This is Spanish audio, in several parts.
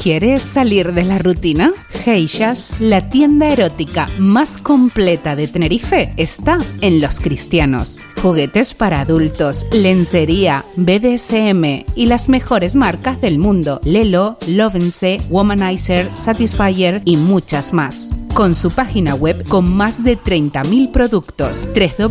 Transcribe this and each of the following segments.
¿Quieres salir de la rutina? Geishas, la tienda erótica más completa de Tenerife, está en Los Cristianos. Juguetes para adultos, lencería, BDSM y las mejores marcas del mundo: Lelo, Lovense, Womanizer, Satisfyer y muchas más. Con su página web con más de 30.000 productos,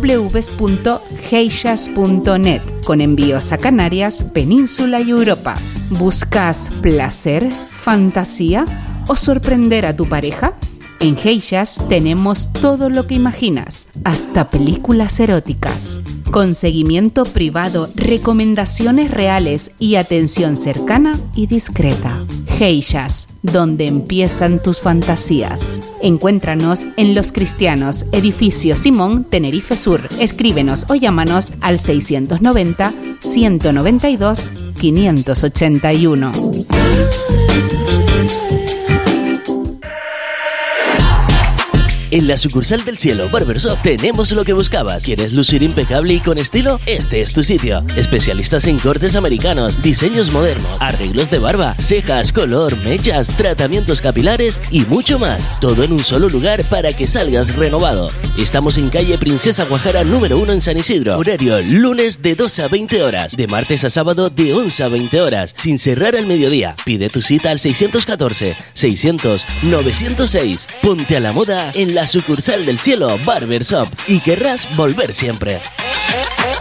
www.geishas.net, con envíos a Canarias, Península y Europa. ¿Buscas placer, fantasía o sorprender a tu pareja? En Geishas tenemos todo lo que imaginas, hasta películas eróticas. Con seguimiento privado, recomendaciones reales y atención cercana y discreta. Geishas, donde empiezan tus fantasías. Encuéntranos en Los Cristianos, Edificio Simón, Tenerife Sur. Escríbenos o llámanos al 690 192 581. En la sucursal del Cielo Barbershop tenemos lo que buscabas. ¿Quieres lucir impecable y con estilo? Este es tu sitio. Especialistas en cortes americanos, diseños modernos, arreglos de barba, cejas, color, mechas, tratamientos capilares y mucho más. Todo en un solo lugar para que salgas renovado. Estamos en calle Princesa Guajara número 1 en San Isidro. Horario lunes de 2 a 20 horas. De martes a sábado de 11 a 20 horas. Sin cerrar al mediodía. Pide tu cita al 614-600-906. Ponte a la moda en la sucursal del Cielo Barbershop y querrás volver siempre.